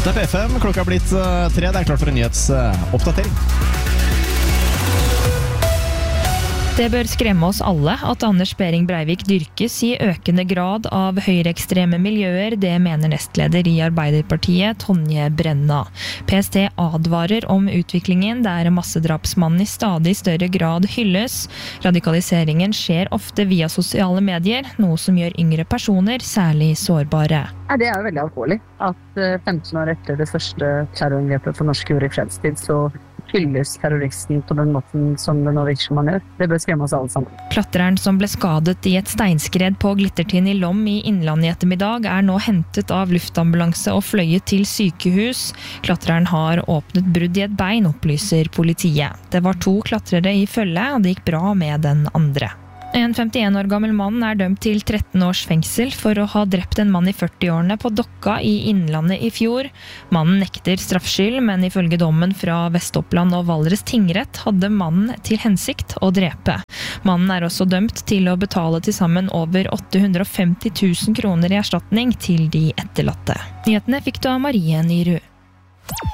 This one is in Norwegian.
Dette P5, klokka har blitt 3, det klart for en nyhetsoppdatering. Det bør skremme oss alle at Anders Behring Breivik dyrkes i økende grad av høyreekstreme miljøer, det mener nestleder i Arbeiderpartiet, Tonje Brenna. PST advarer om utviklingen der massedrapsmannen i stadig større grad hylles. Radikaliseringen skjer ofte via sosiale medier, noe som gjør yngre personer særlig sårbare. Det jo veldig alvorlig at 15 år etter det første terrorangrepet for norsk jord i fredstid, så hylles terroristen på den måten som det nå virker som han gjør. Det bør skremme oss alle sammen. Klatreren som ble skadet i et steinskred på Glittertind i Lom i Innlandet i ettermiddag nå hentet av luftambulanse og fløyet til sykehus. Klatreren har åpnet brudd i et bein, opplyser politiet. Det var 2 klatrere i følge, og det gikk bra med den andre. En 51 år gammel mann dømt til 13 års fengsel for å ha drept en mann i 40-årene på Dokka i Innlandet i fjor. Mannen nekter straffskyld, men ifølge dommen fra Vest-Oppland og Valdres tingrett hadde mannen til hensikt å drepe. Mannen også dømt til å betale til sammen over 850 000 kroner i erstatning til de etterlatte. Nyhetene fikk du av Marie Nyrud.